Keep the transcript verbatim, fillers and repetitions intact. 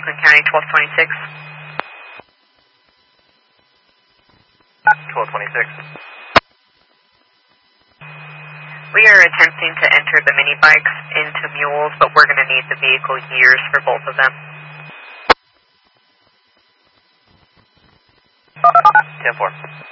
Franklin County, twelve twenty-six. twelve twenty-six. We are attempting to enter the mini bikes into mules, but we're going to need the vehicle years for both of them. ten four.